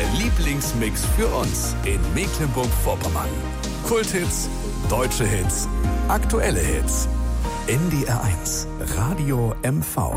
Lieblingsmix für uns in Mecklenburg-Vorpommern. Kulthits, deutsche Hits, aktuelle Hits. NDR 1 Radio MV.